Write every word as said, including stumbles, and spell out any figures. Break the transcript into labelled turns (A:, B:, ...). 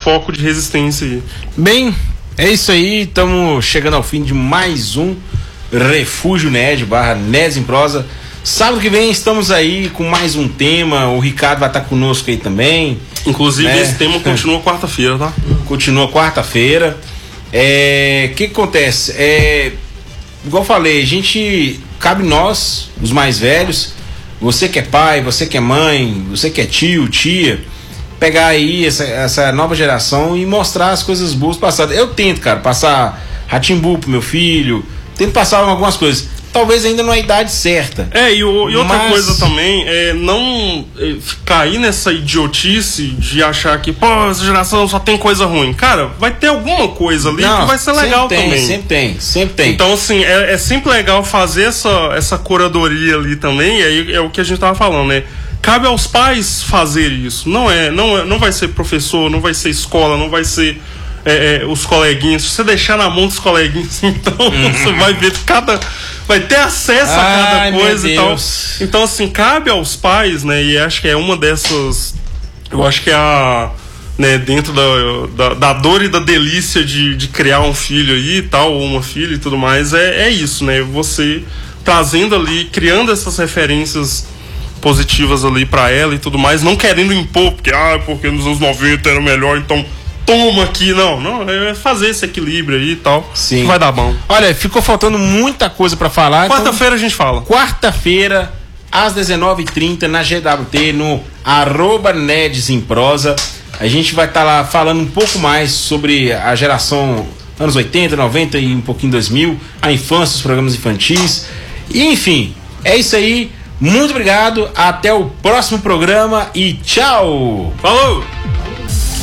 A: foco de resistência aí.
B: Bem, é isso aí, estamos chegando ao fim de mais um Refúgio Nerd, barra Nerds em Prosa. Sábado que vem estamos aí com mais um tema, o Ricardo vai estar conosco aí também.
A: Inclusive,
B: né?
A: Esse tema continua quarta-feira, tá?
B: Continua quarta-feira. É, o que, que acontece? É, igual eu falei, a gente, cabe nós, os mais velhos, você que é pai, você que é mãe, você que é tio, tia, pegar aí essa, essa nova geração e mostrar as coisas boas passadas. Eu tento, cara, passar Rá-Tim-Bum pro meu filho, tento passar algumas coisas. Talvez ainda não é a idade certa.
A: É, e, o, e outra
B: mas...
A: coisa também é não é, cair nessa idiotice de achar que, pô, essa geração só tem coisa ruim. Cara, vai ter alguma coisa ali
B: não,
A: que vai ser legal
B: sempre tem,
A: também.
B: Sempre tem, sempre tem.
A: Então, assim, é, é sempre legal fazer essa, essa curadoria ali também, e aí é o que a gente tava falando, né? Cabe aos pais fazer isso. Não é, não é, não vai ser professor, não vai ser escola, não vai ser é, é, os coleguinhas. Se você deixar na mão dos coleguinhas, então uhum. você vai ver cada... vai ter acesso a cada
B: Ai,
A: coisa e tal. Então, assim, cabe aos pais, né? E acho que é uma dessas... Eu acho que é a... Né, dentro da, da, da dor e da delícia de, de criar um filho aí e tal, ou uma filha e tudo mais, é, é isso, né? Você trazendo ali, criando essas referências positivas ali pra ela e tudo mais, não querendo impor, porque, ah, porque nos anos noventa era melhor, então... toma aqui, não, não, é fazer esse equilíbrio aí e tal.
B: Sim.
A: Vai dar bom.
B: Olha, ficou faltando muita coisa pra falar.
A: Quarta-feira
B: então,
A: a gente fala.
B: Quarta-feira, às dezenove e trinta, na G W T, no arroba Nerds em Prosa. A gente vai estar tá lá falando um pouco mais sobre a geração anos oitenta, noventa e um pouquinho dois mil, a infância, os programas infantis. E, enfim, é isso aí. Muito obrigado, até o próximo programa e tchau!
A: Falou!